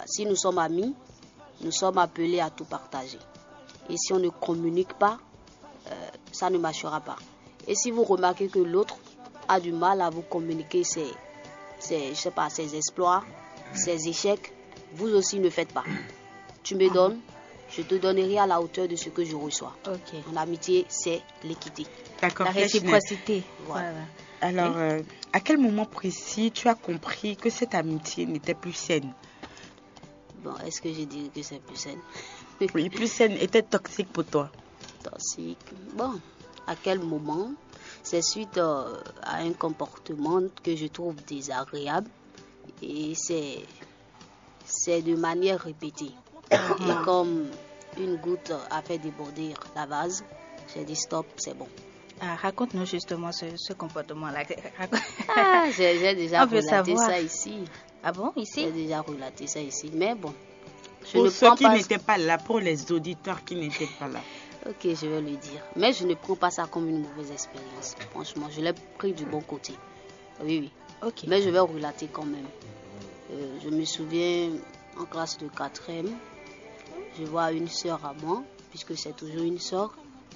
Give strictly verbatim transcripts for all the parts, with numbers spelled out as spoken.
si nous sommes amis, nous sommes appelés à tout partager. Et si on ne communique pas, euh, ça ne marchera pas. Et si vous remarquez que l'autre a du mal à vous communiquer ses, ses, je sais pas, ses exploits, ses échecs, vous aussi ne faites pas. Tu me donnes, je te donnerai à la hauteur de ce que je reçois. Okay. En amitié, c'est l'équité. D'accord, la réciprocité. Voilà. Voilà. Alors, euh, à quel moment précis tu as compris que cette amitié n'était plus saine? Bon, est-ce que je dirais que c'est plus saine? Oui, plus saine, était toxique pour toi. Toxique. Bon, à quel moment? C'est suite euh, à un comportement que je trouve désagréable et c'est, c'est de manière répétée. Et comme une goutte a fait déborder la vase, j'ai dit stop, c'est bon. Ah, raconte-nous justement ce, ce comportement-là. Ah, j'ai, j'ai déjà relaté ça ici. Ah bon, ici? J'ai déjà relaté ça ici, mais bon. Je pour ne ceux qui pas... n'étaient pas là, pour les auditeurs qui n'étaient pas là. Ok, je vais le dire. Mais je ne prends pas ça comme une mauvaise expérience. Franchement, je l'ai pris du bon côté. Oui, oui. Okay. Mais je vais relater quand même. Euh, je me souviens, en classe de quatrième, je vois une sœur à moi, puisque c'est toujours une sœur.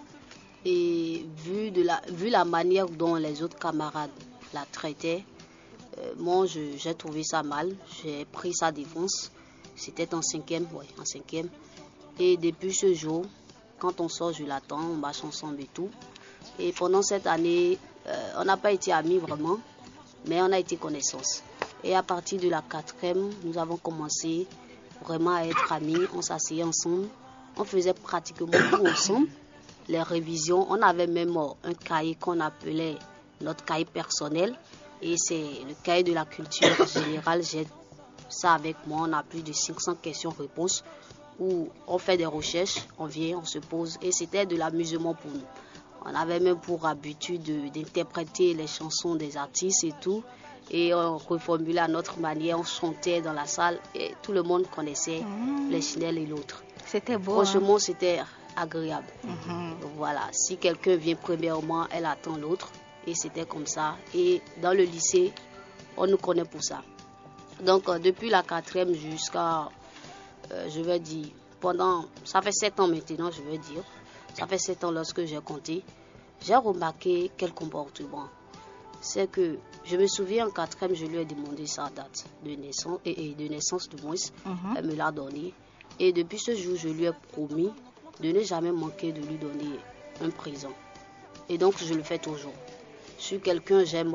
Et vu, de la, vu la manière dont les autres camarades la traitaient, euh, moi, je, j'ai trouvé ça mal. J'ai pris sa défense. C'était en cinquième, ouais, en cinquième. Et depuis ce jour, quand on sort, je l'attends, on marche ensemble et tout. Et pendant cette année, euh, on n'a pas été amis vraiment, mais on a été connaissances. Et à partir de la quatrième, nous avons commencé vraiment à être amis. On s'asseyait ensemble, on faisait pratiquement tout ensemble. Les révisions, on avait même un cahier qu'on appelait notre cahier personnel. Et c'est le cahier de la culture générale. J'ai ça avec moi, on a plus de cinq cents questions-réponses. Où on fait des recherches, on vient, on se pose et c'était de l'amusement pour nous. On avait même pour habitude de, d'interpréter les chansons des artistes et tout et on reformulait à notre manière, on chantait dans la salle et tout le monde connaissait mmh. les Chinelles et l'autre. C'était beau. Franchement, hein? C'était agréable. Mmh. Donc voilà, si quelqu'un vient premièrement, elle attend l'autre et c'était comme ça. Et dans le lycée, on nous connaît pour ça. Donc euh, depuis la quatrième jusqu'à Euh, je vais dire, pendant, ça fait sept ans maintenant, je vais dire, ça fait sept ans lorsque j'ai compté, j'ai remarqué quel comportement. C'est que, je me souviens en quatrième, je lui ai demandé sa date de naissance, et, et de naissance du moins, mm-hmm. Elle me l'a donné. Et depuis ce jour, je lui ai promis de ne jamais manquer de lui donner un présent. Et donc, je le fais toujours. Je suis quelqu'un, j'aime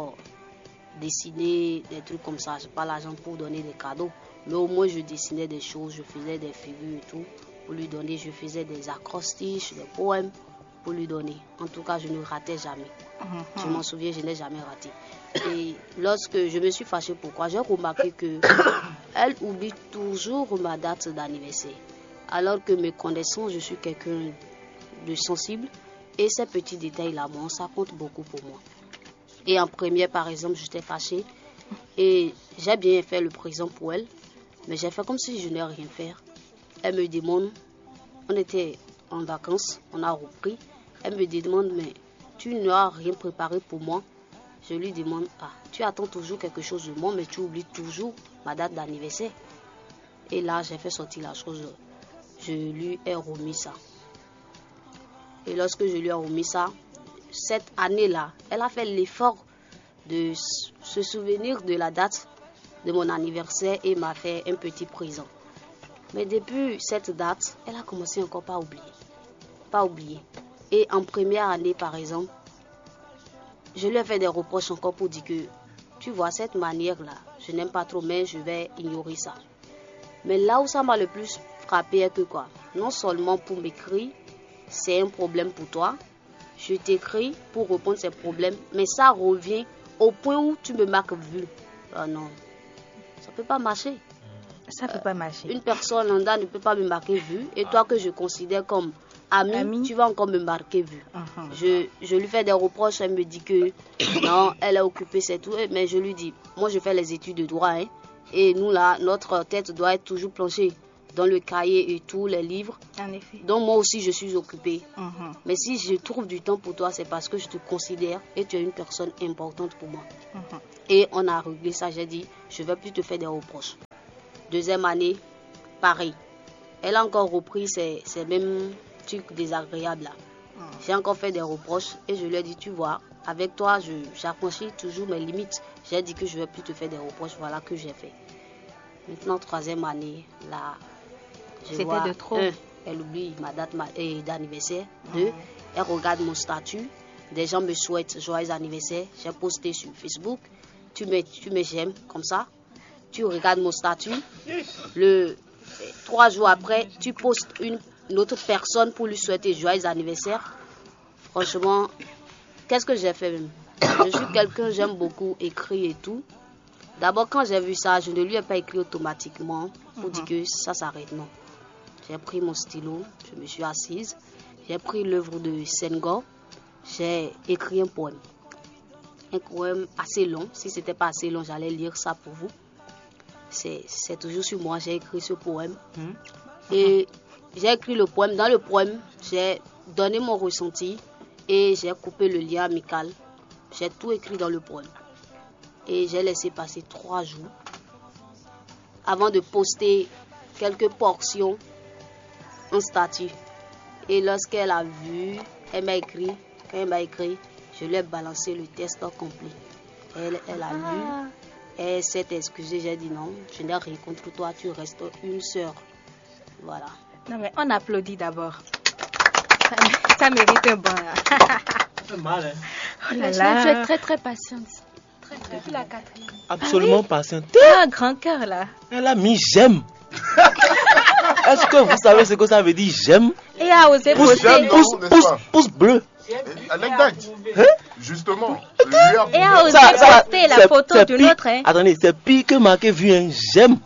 dessiner des trucs comme ça, je n'ai pas l'argent pour donner des cadeaux. Mais au moins, je dessinais des choses, je faisais des figures et tout. Pour lui donner, je faisais des acrostiches, des poèmes pour lui donner. En tout cas, je ne ratais jamais. Mm-hmm. Je m'en souviens, je n'ai jamais raté. Et lorsque je me suis fâchée, pourquoi? J'ai remarqué qu'elle oublie toujours ma date d'anniversaire. Alors que mes connaissances, je suis quelqu'un de sensible. Et ces petits détails-là, moi, ça compte beaucoup pour moi. Et en première, par exemple, j'étais fâchée. Et j'ai bien fait le présent pour elle. Mais j'ai fait comme si je n'ai rien fait. Elle me demande, on était en vacances, on a repris. Elle me demande, mais tu n'as rien préparé pour moi? Je lui demande, ah, tu attends toujours quelque chose de moi, mais tu oublies toujours ma date d'anniversaire. Et là, j'ai fait sortir la chose. Je lui ai remis ça. Et lorsque je lui ai remis ça, cette année-là, elle a fait l'effort de se souvenir de la date de mon anniversaire et m'a fait un petit présent. Mais depuis cette date, elle a commencé encore pas à oublier. Pas oublier. Et en première année, par exemple, je lui ai fait des reproches encore pour dire que, tu vois, cette manière-là, je n'aime pas trop, mais je vais ignorer ça. Mais là où ça m'a le plus frappé est que quoi, non seulement pour m'écrire, c'est un problème pour toi, je t'écris pour répondre à ces problèmes, mais ça revient au point où tu me marques vu. Oh non, ça ne peut pas marcher. Ça ne peut euh, pas marcher. Une personne lambda ne peut pas me marquer vu, et toi que je considère comme ami, ami. Tu vas encore me marquer vu. Uh-huh. Je, je lui fais des reproches, elle me dit que non, elle est occupée, c'est tout. Mais je lui dis, moi je fais les études de droit, hein, et nous là, notre tête doit être toujours planchée dans le cahier et tous les livres. En effet. Donc moi aussi je suis occupée. Uh-huh. Mais si je trouve du temps pour toi, c'est parce que je te considère et tu es une personne importante pour moi. Uh-huh. Et on a réglé ça, j'ai dit, je ne vais plus te faire des reproches. Deuxième année, pareil. Elle a encore repris ces, ces mêmes trucs désagréables là. Mm. J'ai encore fait des reproches et je lui ai dit, tu vois, avec toi, je, j'affranchis toujours mes limites. J'ai dit que je ne vais plus te faire des reproches, voilà que j'ai fait. Maintenant, troisième année, là, je C'était vois, de trop. un, elle oublie ma date ma, euh, d'anniversaire. Mm. Deux, elle regarde mon statut. Des gens me souhaitent joyeux anniversaire. J'ai posté sur Facebook. Tu me, tu me j'aime comme ça. Tu regardes mon statut. Le, trois jours après, tu postes une, une autre personne pour lui souhaiter joyeux anniversaire. Franchement, qu'est-ce que j'ai fait même? Je suis quelqu'un, j'aime beaucoup écrire et tout. D'abord, quand j'ai vu ça, je ne lui ai pas écrit automatiquement pour mm-hmm. dire que ça s'arrête. Non. J'ai pris mon stylo, je me suis assise. J'ai pris l'œuvre de Senghor. J'ai écrit un poème. Un poème assez long. Si ce n'était pas assez long, j'allais lire ça pour vous. C'est, c'est toujours sur moi, j'ai écrit ce poème. Mmh. Et j'ai écrit le poème. Dans le poème, j'ai donné mon ressenti et j'ai coupé le lien amical. J'ai tout écrit dans le poème. Et j'ai laissé passer trois jours avant de poster quelques portions en statut. Et lorsqu'elle a vu, elle m'a écrit. Quand elle m'a écrit, je lui ai balancé le texte complet. Elle, elle a ah. lu, elle s'est excusée. J'ai dit non, je n'ai rien contre toi, tu restes une sœur. Voilà. Non, mais on applaudit d'abord. Ça, ça mérite un bon. C'est mal, hein? Oh là là. là. Tu es très, très patiente. Très, très. Depuis la quatrième. Absolument ah, oui? patiente. Ah, grand cœur, là. Elle a mis j'aime. Est-ce que vous savez ce que ça veut dire j'aime? Et a osé pouce, poster. Pouce, pouce, pouce, pouce bleu. Anecdote. Hein? Justement. Et a osé ça, ça, poster la photo d'une pire, autre. Hein? Attendez, c'est pire que marqué vu un j'aime.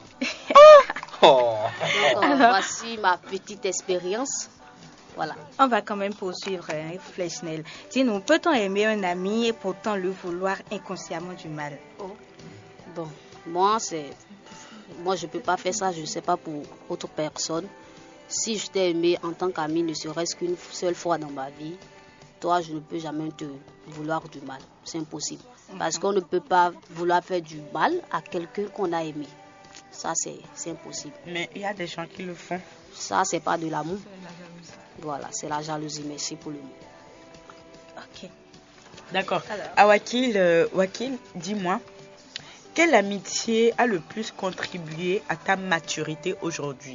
Oh. Donc, euh, voici ma petite expérience. Voilà. On va quand même poursuivre, hein, Flechnel. Dis-nous, peut-on aimer un ami et pourtant lui vouloir inconsciemment du mal? Oh. Bon, moi, c'est... moi, je ne peux pas faire ça, je ne sais pas pour autre personne. Si je t'ai aimé en tant qu'ami, ne serait-ce qu'une seule fois dans ma vie, toi, je ne peux jamais te vouloir du mal. C'est impossible. Mm-hmm. Parce qu'on ne peut pas vouloir faire du mal à quelqu'un qu'on a aimé. Ça, c'est, c'est impossible. Mais il y a des gens qui le font. Ça, c'est pas de l'amour. Voilà, c'est la jalousie. Merci pour le mot. Ok. D'accord. À Wakil, euh, Wakil, dis-moi, quelle amitié a le plus contribué à ta maturité aujourd'hui?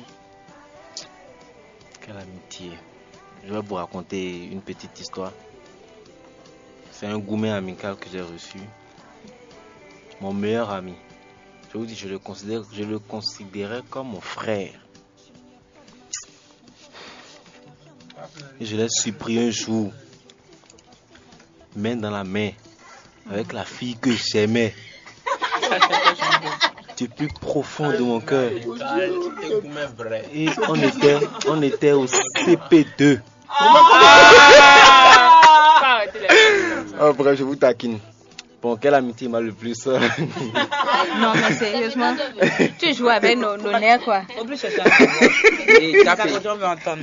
Quelle amitié? Je vais vous raconter une petite histoire. C'est un gourmet amical que j'ai reçu. Mon meilleur ami. Je vous dis, je le considère, je le considérais comme mon frère. Et je l'ai surpris un jour, main dans la main, avec la fille que j'aimais. Du plus profond de mon cœur. Et on était, on était au C P deux. Oh, bref, je vous taquine. Bon, quelle amitié m'a le plus? Non, mais sérieusement, tu joues avec nos, nos nerfs, quoi. En plus, c'est ça. Et ça, on veut entendre.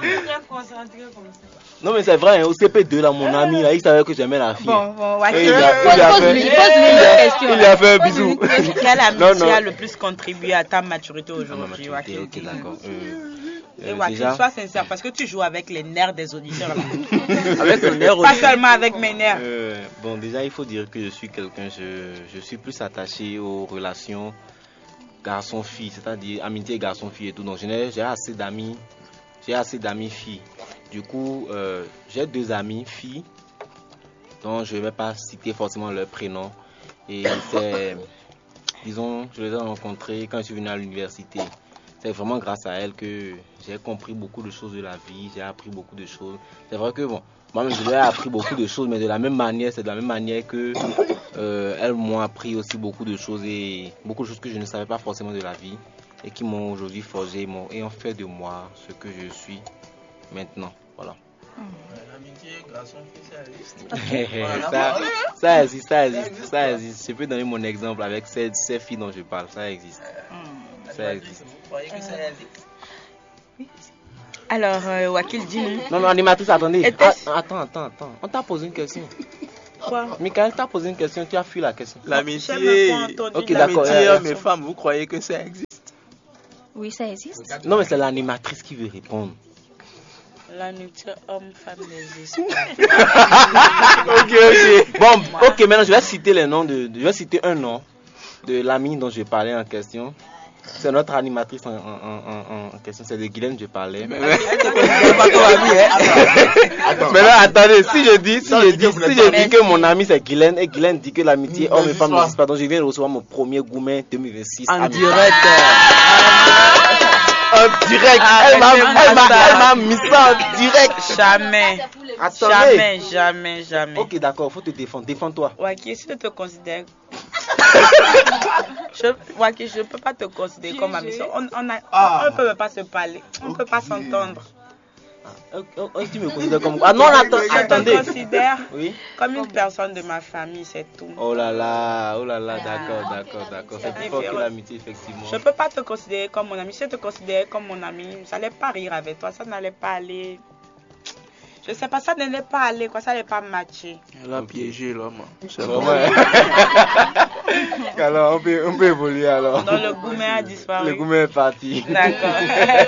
Non, mais c'est vrai, hein, au C P deux, là, mon ami, là, il savait que j'aimais la fille. Bon, bon, ouais. Il pose-lui une question. Il lui a fait un bisou. Quelle amitié a le plus contribué à ta maturité aujourd'hui? Maturité, ok, d'accord. Euh, Et euh, Wakil, sois sincère, parce que tu joues avec les nerfs des auditeurs là. Avec le nerf Pas seulement avec mes nerfs. Euh, bon, déjà, il faut dire que je suis quelqu'un, je, je suis plus attaché aux relations garçon-fille, c'est-à-dire amitié garçon-fille et tout. Donc, j'ai, j'ai assez d'amis, j'ai assez d'amis filles. Du coup, euh, j'ai deux amis filles, dont je ne vais pas citer forcément leur prénom. Et c'est, disons, je les ai rencontrés quand je suis venu à l'université. C'est vraiment grâce à elle que j'ai compris beaucoup de choses de la vie, j'ai appris beaucoup de choses. C'est vrai que bon, moi-même je lui ai appris beaucoup de choses, mais de la même manière, c'est de la même manière que euh, elles m'ont appris aussi beaucoup de choses et beaucoup de choses que je ne savais pas forcément de la vie et qui m'ont aujourd'hui forgé m'ont, et ont fait de moi ce que je suis maintenant. Voilà. L'amitié garçon-fille, ça existe. ça, ça existe, ça existe, ça existe. Je peux donner mon exemple avec ces, ces filles dont je parle, ça existe. Ça existe. Vous croyez que ça existe? Alors, euh, Wakil, dis-nous. Non, non, animatrice, attendez. Ah, attends, attends, attends. On t'a posé une question. Quoi? Michael t'a posé une question, tu as fui la question. L'amitié. Ok, d'accord. L'amitié homme et femme, vous croyez que ça existe? Oui, ça existe. Non, mais c'est l'animatrice qui veut répondre. L'amitié homme-femme n'existe pas. Ok, ok. Bon, ok, maintenant je vais citer les noms de, je vais citer un nom de l'ami dont je parlais en question. C'est notre animatrice en, en, en, en question, c'est de Guylaine je parlais. Mais, mais, pas ton ami, hein. Maintenant, attendez, si je dis, si je dis, si je dis que mon ami c'est Guylaine et Guylaine dit que l'amitié homme et femme n'existe pas, donc je viens de recevoir mon premier Goumen deux mille vingt-six. En direct. En direct. Elle m'a, elle m'a, elle m'a mis ça en direct. Jamais. Attendez. Jamais, jamais, jamais. Ok, d'accord, faut te défendre. Défends-toi. Waki, si je te considère. je, Waki, je ne peux pas te considérer comme ami. On ne on ah. on peut pas se parler. On ne okay. peut pas s'entendre. Ah, okay. Tu me considères comme. Ah non, attends, je attendez. Je te considère oui? comme une personne de ma famille, c'est tout. Oh là là, oh là là, d'accord, d'accord, d'accord. C'est plus fort que l'amitié, effectivement. Je ne peux pas te considérer comme mon ami. Si je te considérais comme mon ami, ça n'allait pas rire avec toi, ça n'allait pas aller. Je sais pas, ça n'allait pas aller, quoi, ça n'allait pas matcher. Elle a piégé l'homme. C'est vrai. Alors, on peut, on peut évoluer alors. Donc le Goumen a disparu. Le Goumen est parti. D'accord.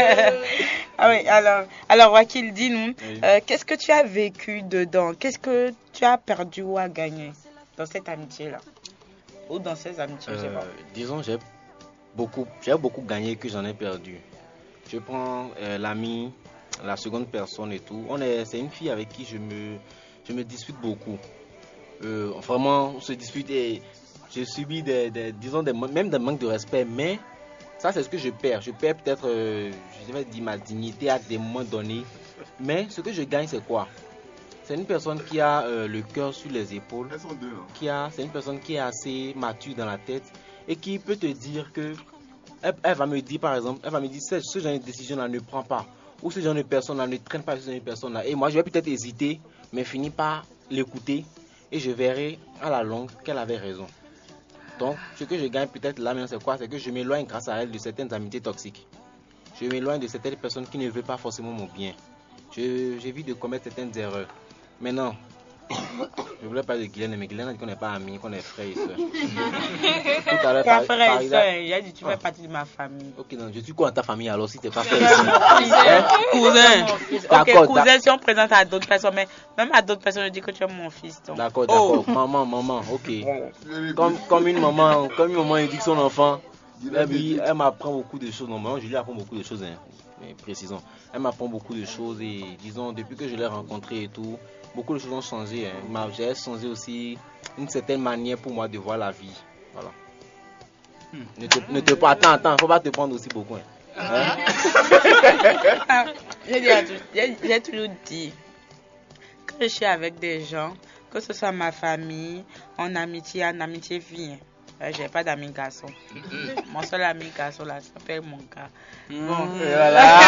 Ah oui, alors, alors Wakil, dis-nous, oui. euh, qu'est-ce que tu as vécu dedans? Qu'est-ce que tu as perdu ou as gagné dans cette amitié-là? Ou dans ces amitiés, euh, je sais pas. Disons, j'ai beaucoup, j'ai beaucoup gagné que j'en ai perdu. Je prends euh, l'ami, la seconde personne et tout. On est, c'est une fille avec qui je me, je me dispute beaucoup. Euh, vraiment, on se dispute et j'ai subi des, des disons, des, même des manques de respect. Mais ça, c'est ce que je perds. Je perds peut-être, euh, je vais dire, ma dignité à des moments donnés. Mais ce que je gagne, c'est quoi? C'est une personne qui a euh, le cœur sur les épaules. Elles sont deux, hein. Qui a, c'est une personne qui est assez mature dans la tête et qui peut te dire que elle, elle va me dire, par exemple, elle va me dire, ce, ce genre de décision-là ne prend pas. Ou ce genre de personne-là ne traîne pas ce genre de personne-là. Et moi, je vais peut-être hésiter, mais finir par l'écouter. Et je verrai à la longue qu'elle avait raison. Donc, ce que je gagne peut-être là, c'est quoi? C'est que je m'éloigne grâce à elle de certaines amitiés toxiques. Je m'éloigne de certaines personnes qui ne veulent pas forcément mon bien. Je, j'évite de commettre certaines erreurs. Maintenant, je ne voulais pas de Guylaine, mais Guylaine a dit qu'on n'est pas amis, qu'on est frères et sœurs. Tout à l'heure, par, frère et sœurs, il a dit tu fais ah. partie de ma famille. Ok, non, je suis quoi dans ta famille alors si tu n'es pas frère et sœur? Cousin. Ok, cousin, si on présente à d'autres personnes, mais même à d'autres personnes, je dis que tu es mon fils. Donc. D'accord, d'accord. Oh. Maman, maman, ok. Comme, comme une maman, comme une maman éduque son enfant, elle, elle m'apprend beaucoup de choses. Normalement, je lui apprends beaucoup de choses, hein. Mais précisons. Elle m'apprend beaucoup de choses et disons, depuis que je l'ai rencontrée et tout, beaucoup de choses ont changé. Hein. J'ai changé aussi une certaine manière pour moi de voir la vie. Voilà. Hmm. Ne te, ne te pas, attends, attends, faut pas te prendre aussi beaucoup. Hein. Hein? J'ai toujours dit que je suis avec des gens, que ce soit ma famille, en amitié, en amitié vie. Hein. Euh, j'ai pas d'amis garçons. Mon seul ami garçon là s'appelle mon gars. Bon. Voilà.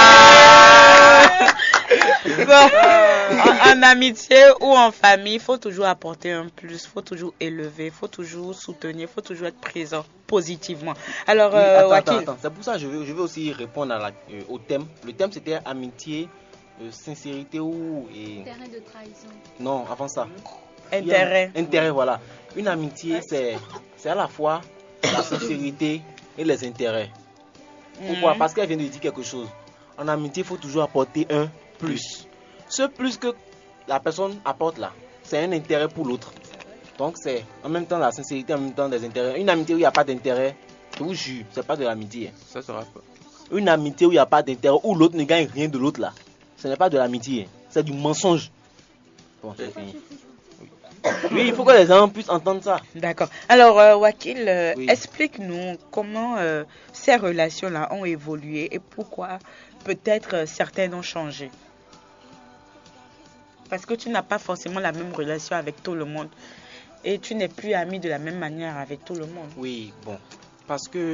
en, en amitié ou en famille, il faut toujours apporter un plus, il faut toujours élever, il faut toujours soutenir, il faut toujours être présent positivement. Alors, oui, euh, attends, attends, attends. C'est pour ça que je veux, je veux aussi répondre à la, euh, au thème. Le thème c'était amitié, euh, sincérité ou... Et... Terrain de trahison. Non, avant ça. Intérêt. Intérêt, voilà. Une amitié, c'est, c'est à la fois la sincérité et les intérêts. Pourquoi? Parce qu'elle vient de dire quelque chose. En amitié, il faut toujours apporter un plus. Ce plus que la personne apporte là, c'est un intérêt pour l'autre. Donc c'est en même temps la sincérité, en même temps des intérêts. Une amitié où il n'y a pas d'intérêt, je vous jure, c'est pas de l'amitié. Ça sera pas. Une amitié où il n'y a pas d'intérêt, où l'autre ne gagne rien de l'autre là, ce n'est pas de l'amitié, c'est du mensonge. Bon, c'est fini. Oui, il faut que les gens puissent entendre ça. D'accord. Alors, euh, Wakil, euh, oui. explique-nous comment euh, ces relations-là ont évolué et pourquoi peut-être euh, certaines ont changé. Parce que tu n'as pas forcément la même relation avec tout le monde et tu n'es plus ami de la même manière avec tout le monde. Oui, bon, parce que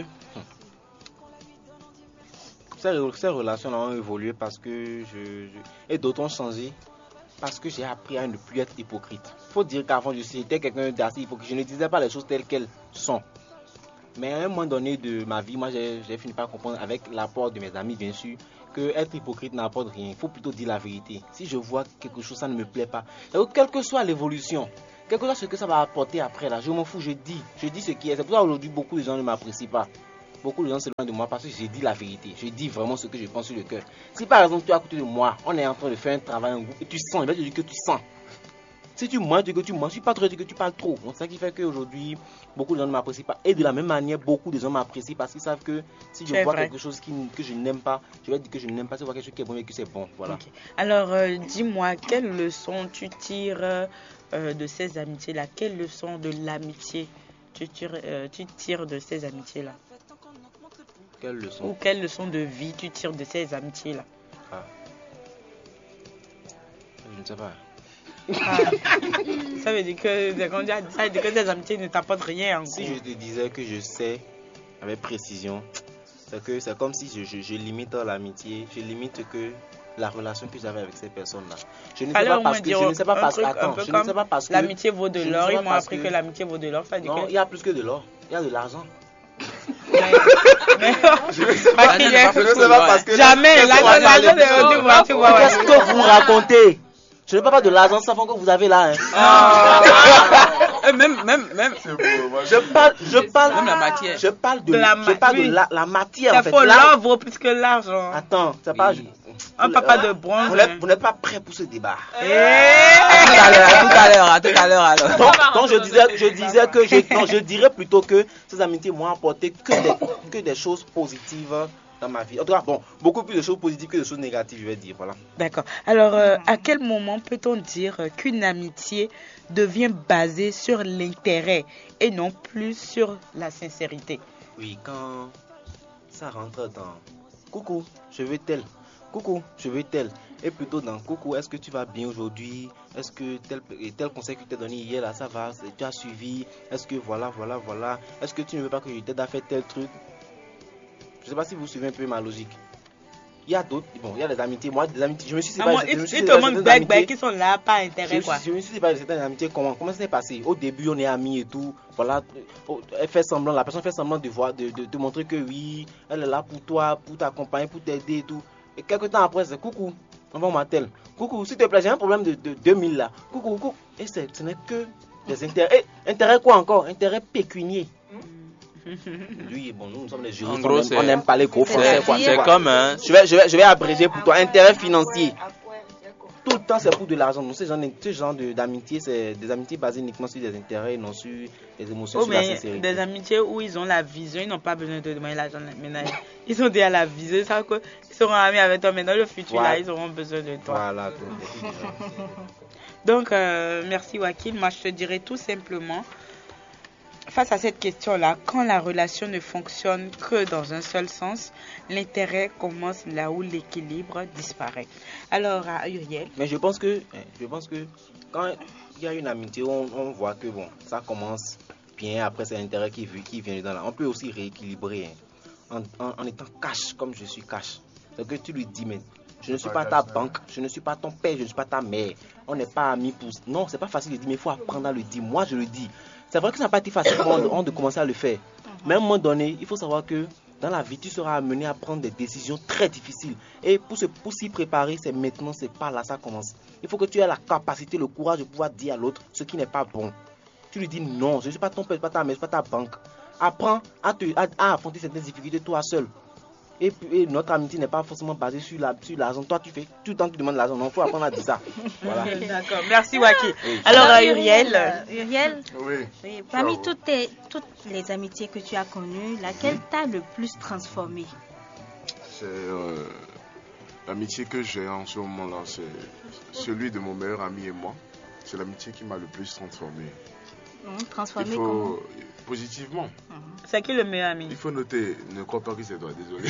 ces, ces relations-là ont évolué parce que je, je... et d'autres ont changé. Parce que j'ai appris à ne plus être hypocrite. Il faut dire qu'avant, j'étais quelqu'un d'assez hypocrite. Je ne disais pas les choses telles qu'elles sont. Mais à un moment donné de ma vie, moi, j'ai, j'ai fini par comprendre, avec l'apport de mes amis, bien sûr, que être hypocrite n'apporte rien. Il faut plutôt dire la vérité. Si je vois quelque chose, ça ne me plaît pas. Donc, quelle que soit l'évolution, quel que soit ce que ça va apporter après, là, je m'en fous, je dis. Je dis ce qui est. C'est pour ça qu'aujourd'hui, beaucoup de gens ne m'apprécient pas. beaucoup de gens s'éloignent de moi parce que j'ai dit la vérité. Je dis vraiment ce que je pense sur le cœur. Si par exemple tu es à côté de moi, on est en train de faire un travail en groupe et tu sens, il va te dire que tu sens. Si tu mens, tu dis que tu mens. Si pas trop, tu dis que tu parles trop. Donc, c'est ça qui fait qu'aujourd'hui, beaucoup de gens ne m'apprécient pas. Et de la même manière, beaucoup de gens m'apprécient parce qu'ils savent que si je C'est vois vrai. quelque chose qui, que je n'aime pas, je vais dire que je n'aime pas. Si je vois quelque chose qui est bon et que c'est bon. Voilà. Ok. Alors, euh, dis-moi, quelle leçon tu tires euh, de ces amitiés-là? Quelle leçon de l'amitié tu tires, euh, tu tires de ces amitiés-là? Quelle leçon? Ou quelle leçon de vie tu tires de ces amitiés-là? Ah. Je ne sais pas. Ah. Ça veut dire que, quand on dit ça veut dire que ces amitiés ne t'apportent rien. En Si gros. je te disais que je sais avec précision, c'est que c'est comme si je, je, je limite l'amitié, je limite que la relation que j'avais avec ces personnes-là. Je ne sais Alors, pas on parce me que dit je ne sais pas un parce que truc un attends, peu je ne comme sais pas parce que l'amitié vaut de je ne l'or. sais Ils pas m'ont parce appris que, que l'amitié vaut de l'or. Ça veut dire non, que... il y a plus que de l'or, il y a de l'argent. Mais- Je ne sais pas parce que Jamais, l'argent, l'argent, de- tu vois, tu vois, ouais. qu'est-ce que vous racontez? Je ne sais pas de l'argent savant que vous avez là. Hein. Ah. même, même, même. C'est beau, moi, Je parle, je parle, Même la matière. je parle de, De la je parle ma- de la, la matière en C'est fait. faux, Là- l'or vaut plus que l'argent. Attends, c'est pas. Oui. On parle pas de bronze. Vous n'êtes, vous n'êtes pas prêt pour ce débat. À tout à l'heure, à tout à l'heure, à tout à l'heure alors. Donc, donc je disais, je disais que je, non, je dirais plutôt que ces amitiés m'ont apporté que des, que des choses positives dans ma vie. En tout cas, bon, beaucoup plus de choses positives que de choses négatives, je vais dire. Voilà. D'accord. Alors, euh, à quel moment peut-on dire euh, qu'une amitié devient basée sur l'intérêt et non plus sur la sincérité? Oui, quand ça rentre dans coucou, je veux tel. Coucou, je veux tel. Et plutôt dans coucou, est-ce que tu vas bien aujourd'hui? Est-ce que tel, tel conseil que tu t'ai donné hier, là, ça va? Tu as suivi? Est-ce que voilà, voilà, voilà? Est-ce que tu ne veux pas que je t'aide à faire tel truc? Je ne sais pas si vous suivez un peu ma logique. Il y a d'autres, bon, il y a des amitiés. Moi, des amitiés, je me suis Ah, séparé. moi, je me ils suis ils te séparé de montrent certaines bec, bec, amitiés. qui sont là, pas Je intérêt, me, quoi. suis, je me suis séparé de certaines amitiés. Comment, comment ça s'est passé? Au début, on est amis et tout. Voilà, oh, elle fait semblant, la personne fait semblant de voir, de, de te montrer que oui, elle est là pour toi, pour t'accompagner, pour t'aider et tout. Et quelques temps après, c'est coucou, on va m'attelle. Coucou, s'il te plaît, j'ai un problème de, de deux mille là. Coucou, coucou. Et c'est, ce n'est que des intérêts. Et, intérêts quoi encore? Intérêts pécuniers. Oui, bon, nous, nous sommes des juristes, En gros, on c'est- aime- on n'aime pas les gros français. quoi. C'est comme un. Je vais, je, vais, je vais abréger pour toi. Intérêt financier. Tout le temps, c'est pour de l'argent. Donc, ce genre, de- ce genre de- d'amitié, c'est des amitiés basées uniquement sur des intérêts et non sur des émotions, Oh, sur la mais sincérité. des amitiés où ils ont la vision, ils n'ont pas besoin de demander l'argent de la ménage. Ils ont déjà la vision, ils savent qu'ils seront amis avec toi, mais dans le futur, Voilà. là, ils auront besoin de toi. Voilà. tout. Donc, euh, merci Wakil. Moi, je te dirais tout simplement, face à cette question-là, quand la relation ne fonctionne que dans un seul sens, l'intérêt commence là où l'équilibre disparaît. Alors, à Uriel. Mais je pense que, je pense que quand il y a une amitié, on, on voit que bon, ça commence bien, après c'est l'intérêt qui, qui vient dedans là. On peut aussi rééquilibrer hein, en, en, en étant cash comme je suis cash. C'est que tu lui dis, mais je ne suis pas ta banque, je ne suis pas ton père, je ne suis pas ta mère. On n'est pas amis pour. Non, c'est pas facile de dire, mais il faut apprendre à le dire. Moi, je le dis. C'est vrai que ça n'a pas été facile pour moi de commencer à le faire. Mais à un moment donné, il faut savoir que dans la vie, tu seras amené à prendre des décisions très difficiles. Et pour, se, pour s'y préparer, c'est maintenant, c'est pas là, ça commence. Il faut que tu aies la capacité, le courage de pouvoir dire à l'autre ce qui n'est pas bon. Tu lui dis non, je ne suis pas ton père, je ne suis pas ta mère, je ne suis pas ta banque. Apprends à, te, à, à affronter certaines difficultés toi seul. Et, puis, et notre amitié n'est pas forcément basée sur, la, sur l'argent. Toi, tu fais tout le temps que tu demandes l'argent. Non, il faut apprendre à dire ça. Voilà. D'accord, merci Wakil. Oui. Alors, Alors, à Uriel. euh, Uriel, Oui. oui, parmi toutes, tes- toutes les amitiés que tu as connues, laquelle t'a le plus transformé? C'est euh, l'amitié que j'ai en ce moment-là, c'est celui de mon meilleur ami et moi. C'est l'amitié qui m'a le plus transformé. Hum, Il transformé comment? faut positivement. C'est qui le meilleur ami? Il faut noter, ne crois pas que c'est toi, désolé.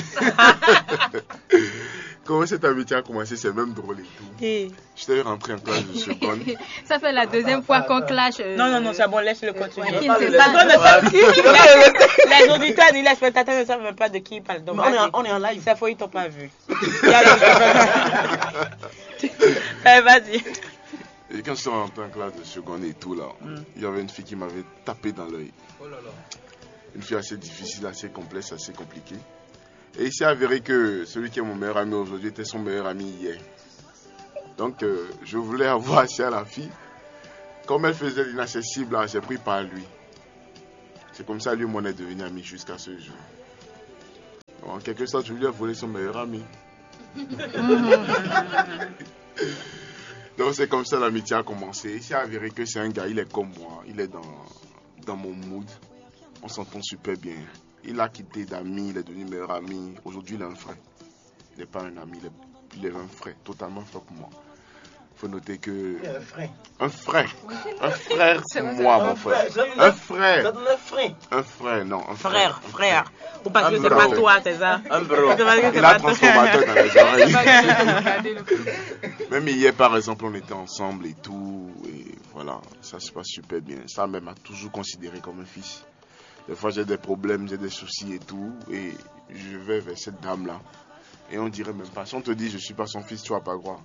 Comment cette amitié a commencé, c'est même drôle et tout. Eh. J'étais rentré en classe de seconde. Ça fait la deuxième fois qu'on clash. euh, Non, non, non, c'est bon, laisse-le continuer. Wakil, Les c'est gens pas- ne savent- les- les auditeurs ni les spectateurs ne savent même pas de qui il parle. Donc, Mais on, est, vas-y. en- on est en live. Cette fois, ils t'ont pas vu. Il y a le- Eh, vas-y. Et quand je suis rentré en classe de seconde et tout là, il y avait une fille qui m'avait tapé dans l'œil. Une fille assez difficile, assez complexe, assez compliquée. Et il s'est avéré que celui qui est mon meilleur ami aujourd'hui était son meilleur ami hier. Donc euh, je voulais avoir accès à la fille. Comme elle faisait l'inaccessible, là, j'ai pris par lui. C'est comme ça lui et moi on est devenus amis jusqu'à ce jour. En quelque sorte, je lui ai volé son meilleur ami. Donc c'est comme ça l'amitié a commencé. Il s'est avéré que c'est un gars, il est comme moi, il est dans, dans mon mood. On s'entend super bien. Il a quitté d'amis, il est devenu meilleur ami. Aujourd'hui, il est un frère. Il n'est pas un ami, il est, il est un frère, totalement frère pour moi. Il faut noter que... Un frère. Un frère. Un frère pour moi, mon frère. Un frère. Un frère, non. Un Frère, frère. Ou parce que Un c'est bro. pas toi, c'est ça. Un bro. C'est parce que c'est Il a pas toi. transformateur dans les oreilles. Même hier, par exemple, on était ensemble et tout. Et voilà, ça se passe super bien. Sa mère m'a toujours considéré comme un fils. Des fois, j'ai des problèmes, j'ai des soucis et tout. Et je vais vers cette dame-là. Et on dirait même pas. Si on te dit je suis pas son fils, tu vas pas croire.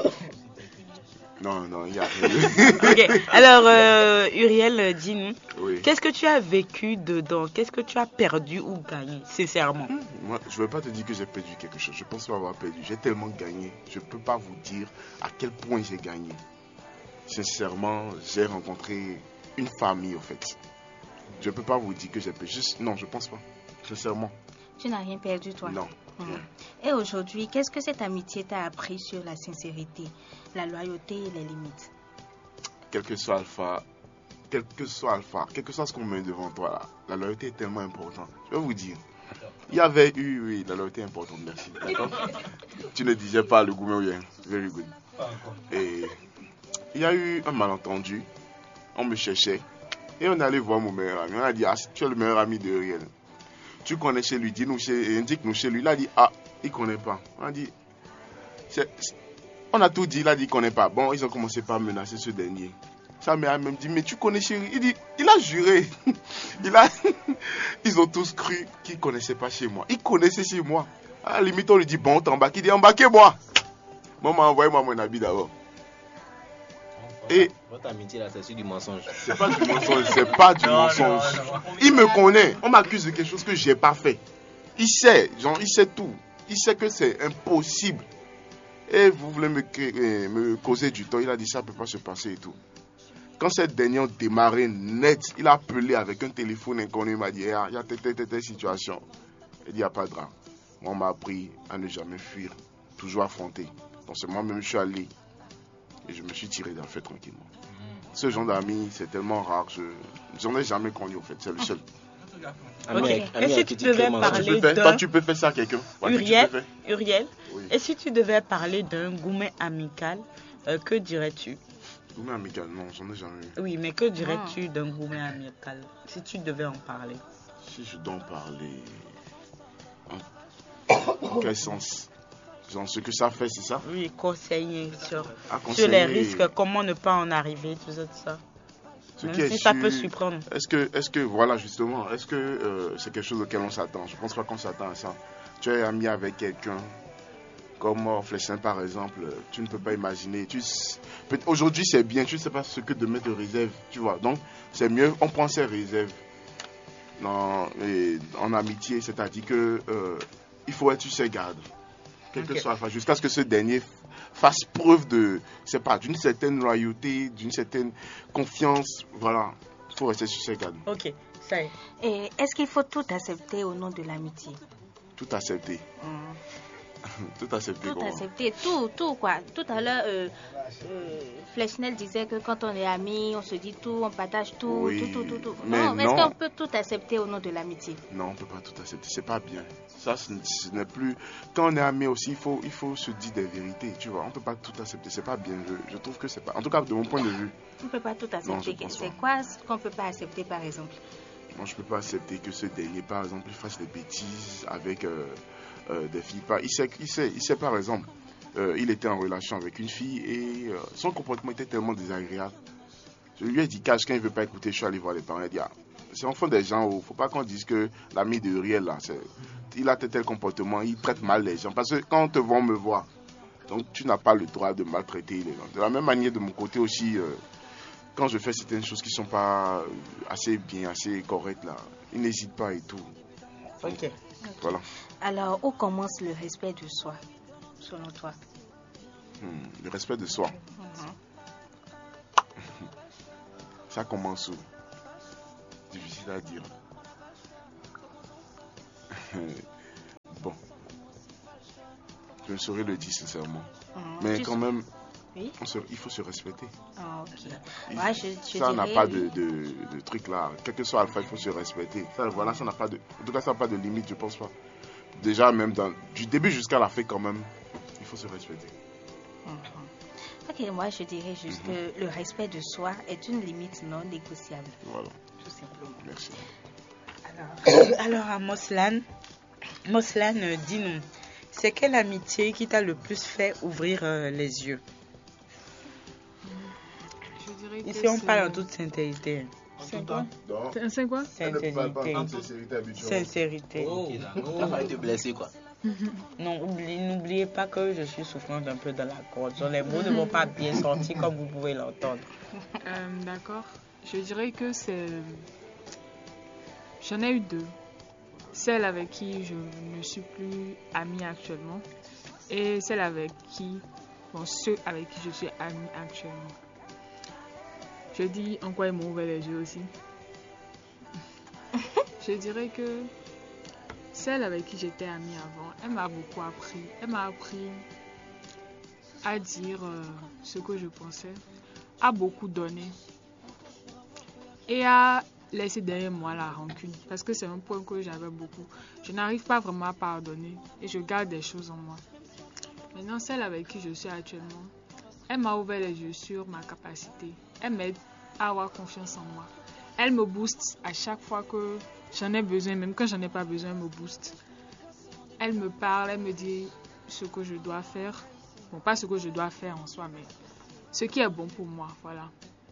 Non, non, il y a rien. Ok, alors euh, Uriel, dis-nous, Oui. qu'est-ce que tu as vécu dedans? Qu'est-ce que tu as perdu ou gagné, sincèrement? Moi, je ne veux pas te dire que j'ai perdu quelque chose. Je pense pas avoir perdu. J'ai tellement gagné. Je ne peux pas vous dire à quel point j'ai gagné. Sincèrement, j'ai rencontré une famille, en fait. Je ne peux pas vous dire que j'ai perdu. Juste, non, je pense pas. Sincèrement. Tu n'as rien perdu, toi? Non. Mhm. Et aujourd'hui, qu'est-ce que cette amitié t'a appris sur la sincérité, la loyauté et les limites? Quel que soit Alpha, quel que soit Alpha, quel que soit ce qu'on met devant toi, là, la loyauté est tellement importante. Je vais vous dire. Il y avait eu, oui, la loyauté est importante, merci. D'accord? Tu ne disais pas le goût, mais oui, very good. Et il y a eu un malentendu. On me cherchait. Et on est allé voir mon meilleur ami. On a dit, ah, tu es le meilleur ami de Uriel. Tu connais chez lui, dis-nous chez, indique-nous chez lui. Il a dit, ah, il ne connaît pas. On a dit, c'est, on a tout dit, il a dit qu'il ne connaît pas. Bon, ils ont commencé par menacer ce dernier. Sa mère a même dit, mais tu connais chérie? Il dit, il a juré. il a, ils ont tous cru qu'il ne connaissait pas chez moi. Il connaissait chez moi. À la limite, on lui dit, bon, on t'embarque. Il dit, embarquez-moi. Maman, envoyez-moi mon habit d'abord. Et votre amitié là, c'est sur du mensonge. C'est pas du mensonge, c'est pas du non, mensonge. Non, non, non. Il me connaît. On m'accuse de quelque chose que j'ai pas fait. Il sait, genre, il sait tout. Il sait que c'est impossible. Et vous voulez me, me causer du temps. Il a dit ça peut pas se passer et tout. Quand cette dernière ont démarré net, il a appelé avec un téléphone inconnu. Il m'a dit, il y a telle, telle, telle situation. Il dit, il n'y a pas de drame. Moi, on m'a appris à ne jamais fuir, toujours affronter. Donc c'est moi-même, je suis allé. Et je me suis tiré dans le fait tranquillement. Ce genre d'amis, c'est tellement rare. Je n'en ai jamais connu, en fait. C'est le seul. Okay. Et si tu devais parler d'un... Toi, tu peux faire ça à quelqu'un. Uriel, Uriel oui. Et si tu devais parler d'un gourmet amical, euh, que dirais-tu? Gourmet amical, non, j'en ai jamais eu. Oui, mais que dirais-tu ah. d'un gourmet amical, si tu devais en parler? Si je dois en parler... En, en quel sens? Genre ce que ça fait, c'est ça? Oui, conseiller sur, ah, conseiller. sur les risques, comment ne pas en arriver, tout ça, tout ça. Ce Même qui si est ça sûr, peut surprendre. Est-ce que, est-ce que, voilà, justement, est-ce que euh, c'est quelque chose auquel on s'attend? Je pense pas qu'on s'attend à ça. Tu es ami avec quelqu'un, comme euh, Fléchin par exemple, tu ne peux pas imaginer. Tu, aujourd'hui c'est bien, tu ne sais pas ce que demain te réserve, tu vois. Donc c'est mieux, on prend ses réserves dans, et, en amitié, c'est-à-dire que euh, il faut être sur ses gardes. Quel que soit, enfin, jusqu'à ce que ce dernier fasse preuve de, c'est pas, d'une certaine loyauté, d'une certaine confiance, voilà, il faut rester sur ses gardes. Ok, ça y est. Et est-ce qu'il faut tout accepter au nom de l'amitié? Tout accepter. Mmh. Tout accepter. Tout bon. accepter, tout, tout quoi. Tout à l'heure, euh, euh, Fléchnel disait que quand on est amis, on se dit tout, on partage tout, oui, tout, tout, tout, tout. Mais non, non. Est-ce qu'on peut tout accepter au nom de l'amitié? Non, on ne peut pas tout accepter. C'est pas bien. Ça, ce n'est plus. Quand on est amis aussi, il faut, il faut se dire des vérités. Tu vois, on ne peut pas tout accepter. C'est pas bien. Je, je trouve que c'est pas. En tout cas, de mon point de vue. On ne peut pas tout accepter. C'est quoi ce qu'on ne peut pas accepter, par exemple? Moi, je ne peux pas accepter que ce dernier, par exemple, fasse des bêtises avec. Euh, Euh, des filles. Il sait, il sait, il sait par exemple, euh, il était en relation avec une fille et euh, son comportement était tellement désagréable. Je lui ai dit, cache, quand il ne veut pas écouter, je suis allé voir les parents. Il a dit, ah, c'est enfant des gens, il ne faut pas qu'on dise que l'ami de Uriel, là, il a tel, tel comportement, il traite mal les gens. Parce que quand on te voit, on me voit. Donc tu n'as pas le droit de maltraiter les gens. De la même manière, de mon côté aussi, euh, quand je fais certaines choses qui ne sont pas assez bien, assez correctes, là, il n'hésite pas et tout. Ok. Okay. Voilà. Alors, où commence le respect de soi, selon toi? hmm, Le respect de soi. Mm-hmm. Ça commence où? Difficile à dire. Je ne saurais le dire sincèrement. Hum, Mais tu- quand même, Oui. on se- il faut se respecter. Ah, ok. Il- Ouais, je, je ça n'a dirais- pas de, de, de truc là. Quel que soit alpha, il faut se respecter. Ça, voilà, ça n'a pas de. En tout cas, ça n'a pas de limite, je pense pas. Déjà, même dans, du début jusqu'à la fin, quand même, il faut se respecter. Mhm. Ok, moi je dirais juste Mhm. que le respect de soi est une limite non négociable. Voilà. Tout simplement. Merci. Alors, alors à Moslan, Moslan, euh, dis-nous, c'est quelle amitié qui t'a le plus fait ouvrir euh, les yeux? Je dirais que Ici, on c'est- parle en toute sincérité. C'est quoi Donc, C'est c'est quoi elle ne parle pas en Sincérité. toute sincérité habituellement. Sincérité. Oh, tu as failli te blesser quoi. Non, oublie- n'oubliez pas que je suis souffrante un peu de la gorge. Donc, les mots ne vont pas bien sortir comme vous pouvez l'entendre. Euh, D'accord. Je dirais que c'est. J'en ai eu deux. Celle avec qui je ne suis plus amie actuellement et celle avec qui. Bon, ceux avec qui je suis amie actuellement. Je dis en quoi ils m'ont ouvert les yeux aussi. Je dirais que celle avec qui j'étais amie avant, elle m'a beaucoup appris. Elle m'a appris à dire euh, ce que je pensais, à beaucoup donner et à laisser derrière moi la rancune. Parce que c'est un point que j'avais beaucoup. Je n'arrive pas vraiment à pardonner et je garde des choses en moi. Maintenant, celle avec qui je suis actuellement, elle m'a ouvert les yeux sur ma capacité. Elle m'aide à avoir confiance en moi. Elle me booste à chaque fois que j'en ai besoin, même quand j'en ai pas besoin, elle me booste. Elle me parle, elle me dit ce que je dois faire. Bon, pas ce que je dois faire en soi, mais ce qui est bon pour moi, voilà.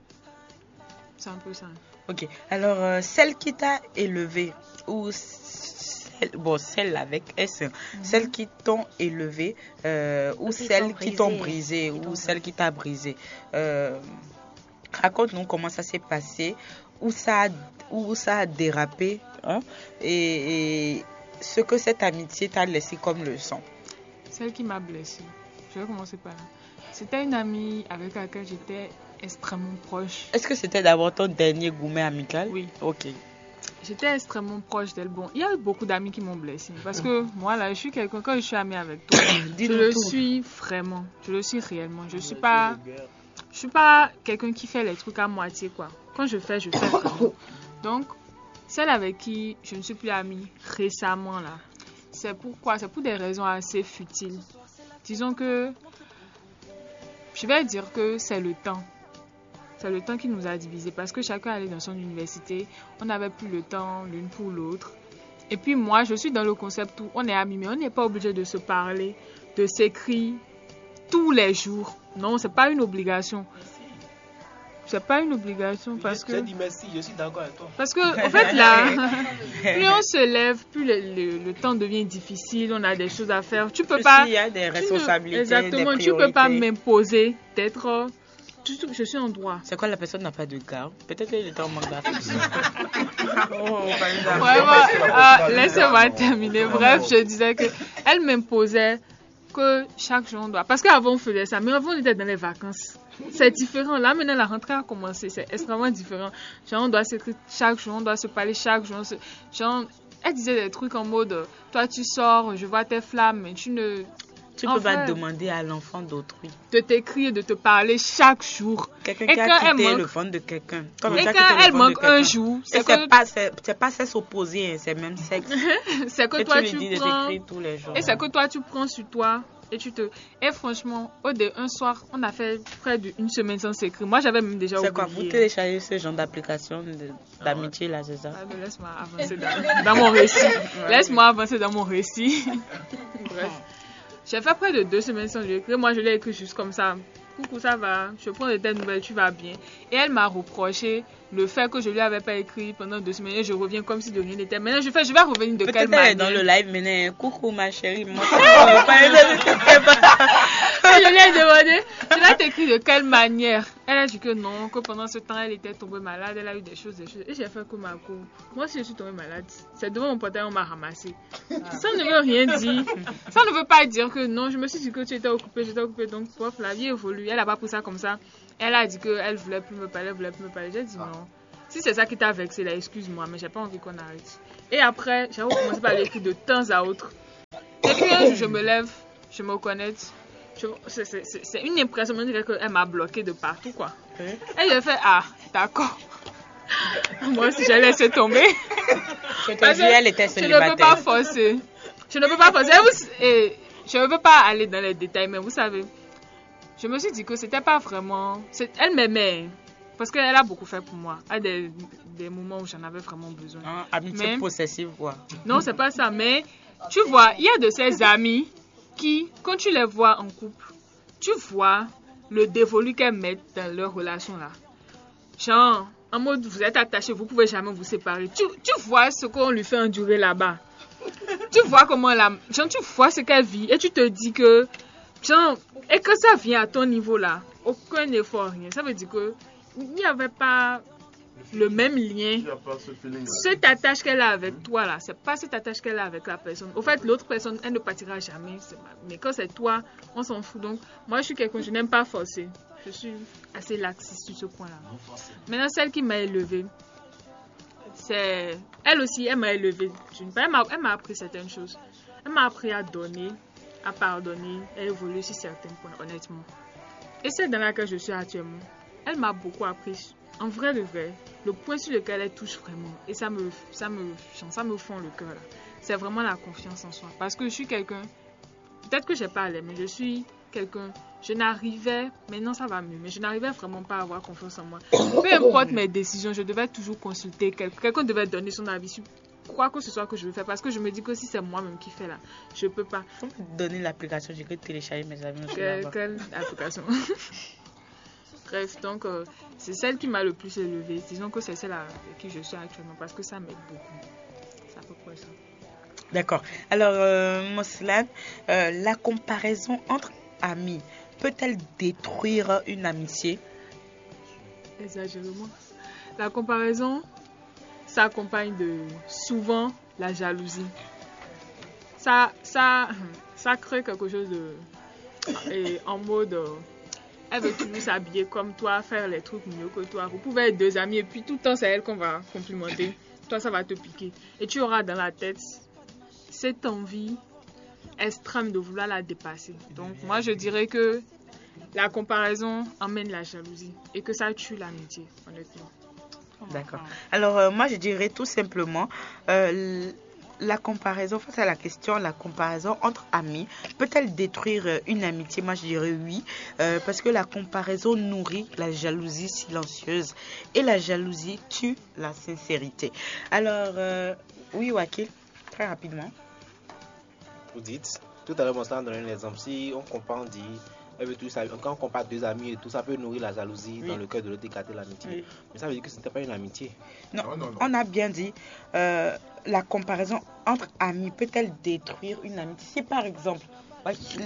C'est un peu ça. Ok, alors euh, celle qui t'a élevé ou celle, bon, celle avec S, celle qui t'ont élevé euh, ou Ou qui celle t'ont qui t'ont brisé. brisé Qui t'ont ou celle qui t'a brisé. Euh, raconte-nous comment ça s'est passé, où ça a, où ça a dérapé hein, et, et ce que cette amitié t'a laissé comme leçon. Celle qui m'a blessée, je vais commencer par là. C'était une amie avec laquelle j'étais extrêmement proche. Est-ce que c'était d'abord ton dernier gourmet amical? Oui. Ok. J'étais extrêmement proche d'elle. Bon, il y a eu beaucoup d'amis qui m'ont blessée. Parce que moi, là, je suis quelqu'un, quand je suis amie avec toi, je Dis-nous le tout. suis vraiment. Je le suis réellement. Je suis pas, je suis pas quelqu'un qui fait les trucs à moitié, quoi. Quand je fais, je fais vraiment. Donc, celle avec qui je ne suis plus amie récemment, là, c'est pourquoi? C'est pour des raisons assez futiles. Disons que, je vais dire que c'est le temps. C'est le temps qui nous a divisés parce que chacun allait dans son université. On n'avait plus le temps l'une pour l'autre. Et puis moi, je suis dans le concept où on est amis, mais on n'est pas obligé de se parler, de s'écrire tous les jours. Non, c'est pas une obligation. C'est pas une obligation parce que... J'ai dit merci, je suis d'accord avec toi. Parce que, en fait, là, plus on se lève, plus le, le- le temps devient difficile, on a des choses à faire. Tu peux Aussi, pas... il y a des tu ne- responsabilités, Exactement, des tu peux pas priorités. m'imposer d'être... euh, tu- tu- Je suis en droit. C'est quoi, la personne n'a pas de garde? Peut-être qu'elle est en manque d'affection. Oh, par exemple. Vraiment, ah, laissez-moi terminer. Bref, je disais que elle m'imposait que chaque jour on doit. Parce qu'avant on faisait ça, mais avant on était dans les vacances. C'est différent. Là maintenant la rentrée a commencé, c'est extrêmement différent. Genre on doit s'écrire chaque jour, on doit se parler chaque jour. se- Genre, elle disait des trucs en mode, toi tu sors, je vois tes flammes, mais tu ne Tu En peux pas fait- demander à l'enfant d'autrui. de t'écrire, de te parler chaque jour. Quelqu'un Et qui a quand elle quitté manque- le fond de quelqu'un. Quand Et tu as quand quitté le elle fond de manque un quelqu'un, jour, et c'est c'est que, pas, c'est, c'est pas sexe opposé, hein, c'est même sexe. c'est que Et toi tu tu lui dis de prends. t'écrire tous les jours. Et c'est que toi, tu prends sur toi et tu te... Et franchement, au dé, un soir, on a fait près d'une semaine sans s'écrire. Moi, j'avais même déjà C'est oublié. quoi, vous téléchargez ce genre d'application de- d'amitié là, c'est ça? Ah, mais laisse-moi avancer dans, dans mon récit. Laisse-moi avancer dans mon récit. Bref. J'ai fait près de deux semaines sans lui écrire. Moi, je l'ai écrit juste comme ça. Coucou, ça va? Je prends de tes nouvelles, tu vas bien? Et elle m'a reproché le fait que je lui avais pas écrit pendant deux semaines et je reviens comme si de rien n'était. Maintenant, je fais, je vais revenir de quelle Peut-être elle est manière? dans le live maintenant. Coucou ma chérie, moi ça va pas, je sais pas. Et je lui ai demandé, tu l'as écrit de quelle manière? Elle a dit que non, que pendant ce temps, elle était tombée malade, elle a eu des choses, des choses. Et j'ai fait comme ma cour. Moi aussi, je suis tombée malade. C'est devant mon portail, on m'a ramassé. Ça ne veut rien dire. Ça ne veut pas dire que non, je me suis dit que tu étais occupée, j'étais occupée. Donc, prof, la vie évolue. Elle n'a pas pris ça comme ça. Elle a dit qu'elle voulait plus me parler, elle voulait plus me parler. J'ai dit non. Si c'est ça qui t'a vexé, là, excuse-moi, mais j'ai pas envie qu'on arrête. Et après, j'ai recommencé par l'écrire de temps à autre. Et puis un jour, je me lève, je me connais. Je- c'est- c'est c'est- c'est une impression, on dirait qu'elle m'a bloqué de partout, quoi. Et j'ai fait, ah, d'accord. Moi aussi, j'ai laissé tomber. Je te Parce jure, que elle était je ne peux pas célibataire. forcer. Je ne peux pas forcer. Et vous- et je ne veux pas aller dans les détails, mais vous savez, je me suis dit que c'était pas vraiment. c'est- Elle m'aimait. Parce qu'elle a beaucoup fait pour moi. À des, des moments où j'en avais vraiment besoin. Hein, amitié Mais- possessive, quoi. Non, c'est pas ça. Mais tu vois, il y a de ces amis qui, quand tu les vois en couple, tu vois le dévolu qu'elles mettent dans leur relation là. Genre, en mode, vous êtes attachés, vous pouvez jamais vous séparer. Tu, tu vois ce qu'on lui fait endurer là-bas. Tu vois comment la, genre, tu vois ce qu'elle vit et tu te dis que, genre, et que ça vient à ton niveau là, aucun effort, rien. Ça veut dire que il n'y avait pas le même lien. Il n'y a pas ce feeling. Cette attache qu'elle a avec toi là, c'est pas cette attache qu'elle a avec la personne. Au fait, l'autre personne, elle ne partira jamais. c'est mal. Mais quand c'est toi, on s'en fout. Donc, moi, je suis quelqu'un, je n'aime pas forcer. Je suis assez laxiste sur ce point-là. Maintenant, celle qui m'a élevée, c'est. Elle aussi, elle m'a élevée. d'une part. Elle m'a elle m'a appris certaines choses. Elle m'a appris à donner, à pardonner, à évoluer sur certains points, honnêtement. Et celle dans laquelle je suis actuellement, elle m'a beaucoup appris. En vrai de vrai, le point sur lequel elle touche vraiment, et ça me, ça me, ça me fond le cœur, là, c'est vraiment la confiance en soi. Parce que je suis quelqu'un, peut-être que j'ai pas l'air, mais je suis quelqu'un, je n'arrivais, maintenant ça va mieux, mais je n'arrivais vraiment pas à avoir confiance en moi. Peu importe mes décisions, je devais toujours consulter, quelqu'un quelqu'un devait donner son avis sur quoi que ce soit que je veux faire. Parce que je me dis que si c'est moi-même qui fais là, je peux pas. Faut me donner l'application, j'ai que télécharger mes amis. aussi Quelle, là-bas. quelle application? Bref, donc euh, c'est celle qui m'a le plus élevée. Disons que c'est celle avec qui je suis actuellement parce que ça m'aide beaucoup. C'est à peu près ça. D'accord. Alors, euh, Moslan, euh, la comparaison entre amis peut-elle détruire une amitié? Exagérément. La comparaison s'accompagne de souvent la jalousie. Ça, ça, ça crée quelque chose de. Et en mode. euh, Elle veut toujours s'habiller comme toi, faire les trucs mieux que toi. Vous pouvez être deux amis et puis tout le temps c'est elle qu'on va complimenter. Toi ça va te piquer. Et tu auras dans la tête cette envie extrême de vouloir la dépasser. Donc moi je dirais que la comparaison emmène la jalousie et que ça tue l'amitié, honnêtement. D'accord. Alors, euh, moi, je dirais tout simplement, euh, la comparaison, face à la question, la comparaison entre amis, peut-elle détruire euh, une amitié? Moi, je dirais oui, euh, parce que la comparaison nourrit la jalousie silencieuse et la jalousie tue la sincérité. Alors, euh, oui, Wakil, très rapidement. Vous dites, tout à l'heure, mon a donné un exemple. Si on compare, on dit, elle veut tout ça, quand on compare deux amis et tout, ça peut nourrir la jalousie Oui. dans le cœur de l'autre et gâter l'amitié. Oui. Mais ça veut dire que ce n'était pas une amitié. Non, Non, non, non. on a bien dit, euh, la comparaison entre amis peut-elle détruire une amitié? Si par exemple, Wakil,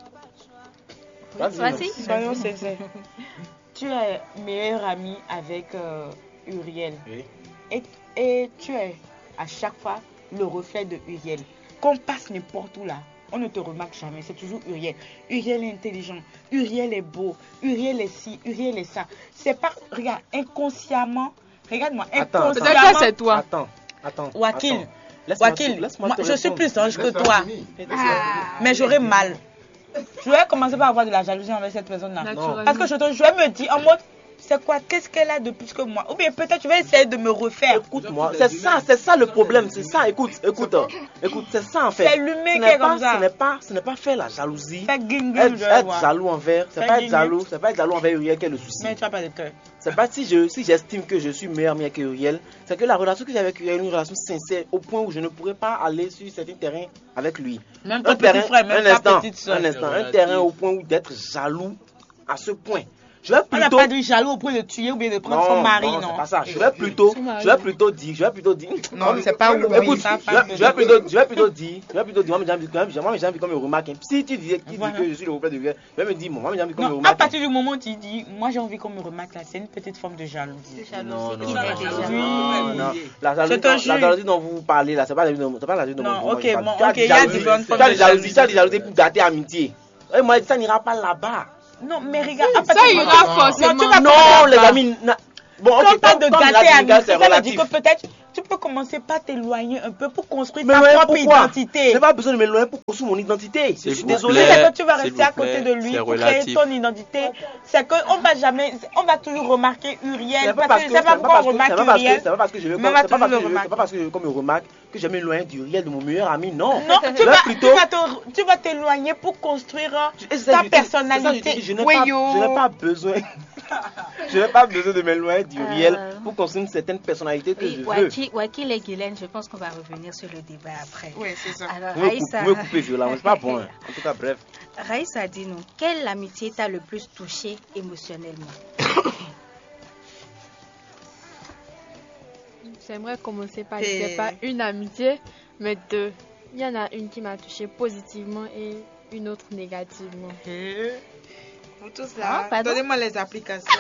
Vas-y. Vas-y. soyons sincères, tu es meilleur ami avec euh, Uriel. Oui. Et, et tu es à chaque fois le reflet de Uriel. Qu'on passe n'importe où là, on ne te remarque jamais, c'est toujours Uriel. Uriel est intelligent, Uriel est beau, Uriel est ci, Uriel est ça. C'est pas, regarde, inconsciemment, regarde-moi, Attends, Peut-être inconsciemment. que c'est toi. Attends, attends. Wakil, attends. Laisse-moi Wakil, te- laisse-moi moi, te je suis répondre. plus ange que Laisse-la toi, finir. mais j'aurais mal. Je vais commencer par avoir de la jalousie envers cette personne-là. Naturellement. Parce que je, te, je vais me dire en mode, c'est quoi, qu'est-ce qu'elle a de plus que moi? Ou bien peut-être je vais essayer de me refaire. Écoute-moi, c'est ça, c'est ça le problème, c'est ça. Écoute, écoute, euh, écoute, c'est ça en fait. C'est l'humain Ce qui n'est est comme pas- ça. Ce n'est pas, ce n'est pas faire la jalousie. Fais guing Être, je vais être voir. jaloux envers, c'est Fais pas être guing. jaloux, c'est pas être jaloux envers Uriel qui est le souci. Mais tu n'as pas de cœur. C'est pas si je, si j'estime que je suis meilleur ami avec Uriel, c'est que la relation que j'ai avec Uriel est une relation sincère au point où je ne pourrais pas aller sur certains terrains avec lui. Même ton Un petit terrain, frère, même un ta instant, petite soeur. un instant, un terrain au point où d'être jaloux à ce point. Je vais On n'a plutôt pas dit jaloux au point de tuer ou bien de prendre son mari, non. c'est pas ça. Je vais plutôt, Son mari. je vais plutôt dire, je vais plutôt dire. Non, c'est pas oui, Écoute, ça, je pas vais, je vais plutôt, je vais plutôt dire, je vais plutôt dire, moi, j'ai envie, quand même, moi, j'ai envie qu'on me remarque. hein. Si tu disais, tu dis Voilà. que je suis le reflet de Uriel, je vais me dire, moi, j'ai envie qu'on me Non, à remarque. partir du moment où tu dis, moi j'ai envie qu'on me remarque là, c'est une petite forme de jalousie. Non, non, qui non, est non, déjà. non, non. La jalousie, Je te la jure. jalousie dont vous parlez là, c'est pas la jalousie dont, c'est pas la jalousie dont Non, vous ok, parlez. bon, Tu as ok, des il y a jalousies- différentes tu formes as de des jalousies, jalousie. tu as des jalousies pour gâter amitié. Et moi, ça n'ira pas là-bas. Non, mais regarde, à Ça partir du ira moment- forcément. Non, tu vas Non, pas les là-bas. amis. na- Bon, Quand ok, on parle de comme- comme gâter la amitié, dégâts, c'est ça veut dire relatif. que peut-être tu peux commencer par t'éloigner un peu pour construire Mais ta ouais, propre pourquoi? identité. Je n'ai pas besoin de m'éloigner pour construire mon identité. Je suis S'il vous désolé. plaît, c'est que tu vas s'il rester vous à côté plaît, de lui c'est pour relatif. créer ton identité. C'est qu'on va jamais, on va toujours remarquer C'est Uriel. pas Parce parce que que je sais pas c'est pas pourquoi on parce que- remarque c'est pas parce que- Uriel. c'est pas parce que je veux Mais on pas- va c'est pas toujours parce le que je- c'est remarquer. pas parce que comme je remarque que je m'éloigne du réel de mon meilleur ami. Non. Non, tu Je vas, vais plutôt. tu vas te- tu vas t'éloigner pour construire Et c'est ça, ta je dis- c'est ça, je personnalité. dis, Je n'ai Oui, pas, yo. je n'ai pas besoin. Je n'ai pas besoin de m'éloigner du Euh, réel pour construire une certaine personnalité que Oui, je veux. Waki, Wakil et Guylaine, je pense qu'on va revenir sur le débat après. Oui, c'est ça. Alors, Vous me coupez- Raïssa, vous me coupez violemment, c'est pas bon. hein. En tout cas, bref. Raïssa, dis-nous, quelle amitié t'a le plus touché émotionnellement? J'aimerais commencer par Et- dire pas une amitié, mais deux. Il y en a une qui m'a touchée positivement et une autre négativement. Vous tous Ah, là, pardon. donnez-moi les applications.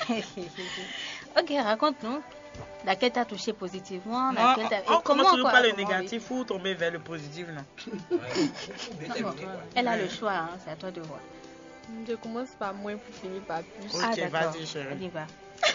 Ok, raconte-nous. Laquelle t'a touché positivement? On, Laquelle t'a- et on commence toujours quoi, par le comment, négatif ou tomber vers le positif, non? oui. Elle a le choix, hein, c'est à toi de voir. Je commence par moins pour finir par plus. Ok, Ah, d'accord. vas-y, chérie. On y va.